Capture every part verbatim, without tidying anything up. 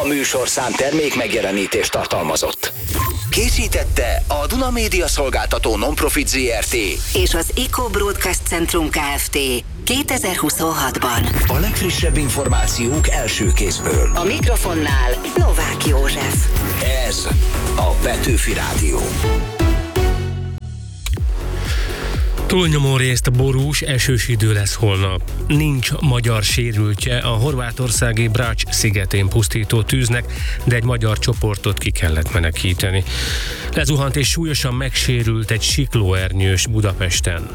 A műsorszám termék megjelenítést tartalmazott. Készítette a Duna Média Szolgáltató Non-Profit zé er té és az Eco Broadcast Centrum Kft. kétezer-huszonhatban. A legfrissebb információk első kézből. A mikrofonnál Novák József. Ez a Petőfi Rádió. Túlnyomó részt borús, esős idő lesz holnap. Nincs magyar sérültje a horvátországi Brač szigetén pusztító tűznek, de egy magyar csoportot ki kellett menekíteni. Lezuhant és súlyosan megsérült egy siklóernyős Budapesten.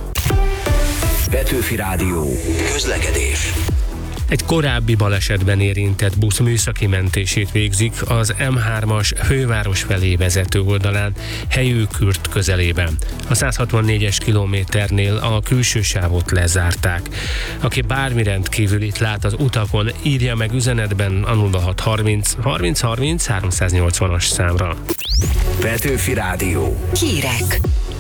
Petőfi Rádió. Közlekedés. Egy korábbi balesetben érintett busz műszaki mentését végzik az em hármas főváros felé vezető oldalán, Helyőkürt közelében. A száz hatvannégyes kilométernél a külső sávot lezárták. Aki bármi rendkívülit lát az utakon, írja meg üzenetben a nulla hat harminc harminc harminc háromszáznyolcvanas számra. Petőfi Rádió. Hírek.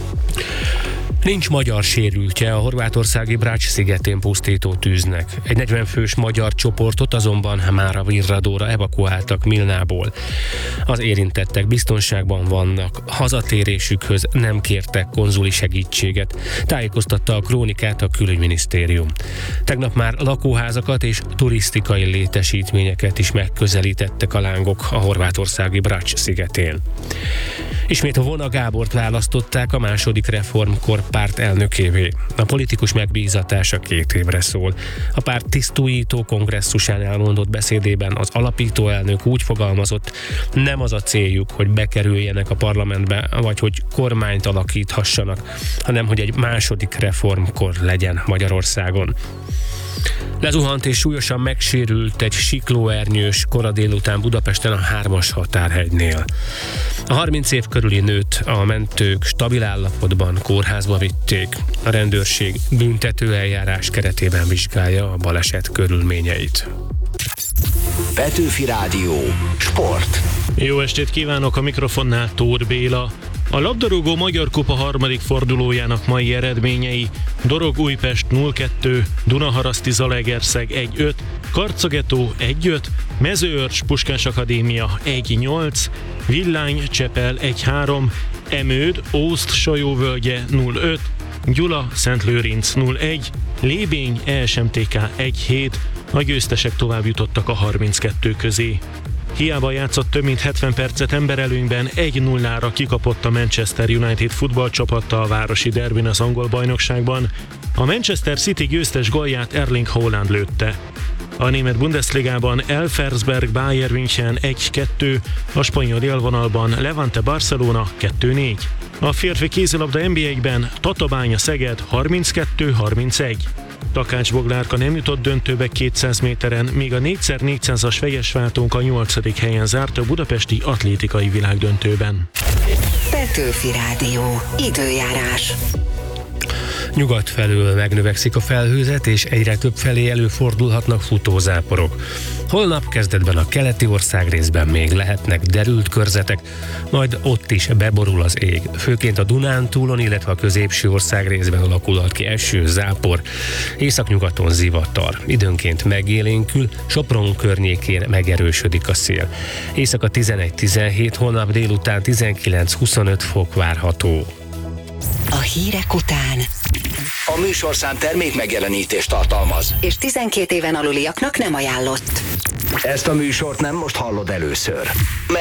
Nincs magyar sérültje a horvátországi Brač szigetén pusztító tűznek. Egy negyven fős magyar csoportot azonban már a Virradóra evakuáltak Milnából. Az érintettek biztonságban vannak, hazatérésükhöz nem kértek konzuli segítséget, tájékoztatta a Krónikát a Külügyminisztérium. Tegnap már lakóházakat és turisztikai létesítményeket is megközelítettek a lángok a horvátországi Brač szigetén. Ismét Vona Gábort választották a második reformkor párt elnökévé. A politikus megbízatása két évre szól. A párt tisztújító kongresszusán elmondott beszédében az alapító elnök úgy fogalmazott, nem az a céljuk, hogy bekerüljenek a parlamentbe, vagy hogy kormányt alakíthassanak, hanem hogy egy második reformkor legyen Magyarországon. Lezuhant és súlyosan megsérült egy siklóernyős kora délután Budapesten a hármas határhegynél. A harminc év körüli nőt a mentők stabil állapotban kórházba vitték. A rendőrség büntetőeljárás keretében vizsgálja a baleset körülményeit. Petőfi Rádió. Sport. Jó estét kívánok, a mikrofonnál Tóth Béla. A labdarúgó Magyar Kupa harmadik fordulójának mai eredményei: Dorog Újpest nulla kettő, Dunaharaszti Zalaegerszeg egy öt, Karcagetó egy öt, Mezőörcs Puskás Akadémia egy nyolc, Villány Csepel egy három, Emőd Ózd Sajóvölgye nulla öt, Gyula Szentlőrinc nulla egy, Lébény é es em té ká egy hét, a győztesek tovább jutottak a harminckettő közé. Hiába játszott több mint hetven percet emberelőnyben, egy nullára kikapott a Manchester United futballcsapatta a városi derbin az angol bajnokságban. A Manchester City győztes gólját Erling Haaland lőtte. A német Bundesligában Elversberg Bayern München egy kettő, a spanyol élvonalban Levante Barcelona kettő négy. A férfi kézilabda en bé á-ben Tatabánya Szeged harminckettő harmincegy. Takács Boglárka nem jutott döntőbe kétszáz méteren, míg a négy szer négyszázas fejesváltónk a nyolcadik helyen zárt a budapesti atlétikai világdöntőben. Petőfi Rádió. Időjárás. Nyugat felől megnövekszik a felhőzet, és egyre több felé előfordulhatnak futózáporok. Holnap kezdetben a keleti országrészben még lehetnek derült körzetek, majd ott is beborul az ég. Főként a Dunántúlon, illetve a középső országrészben alakulhat ki eső, zápor, északnyugaton zivatar. Időnként megélénkül, Sopron környékén megerősödik a szél. Éjszaka tizenegy tizenhét, holnap délután tizenkilenc huszonöt fok várható. A hírek után A műsorszám termék megjelenítést tartalmaz. és tizenkét éven aluliaknak nem ajánlott. Ezt a műsort nem most hallod először.